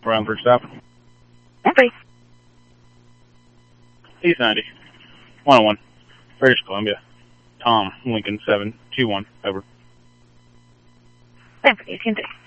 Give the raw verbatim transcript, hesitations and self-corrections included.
Brown for stop. Okay. East ninety. one oh one. British Columbia. Tom, Lincoln seven two one. Over. Thanks, you can do.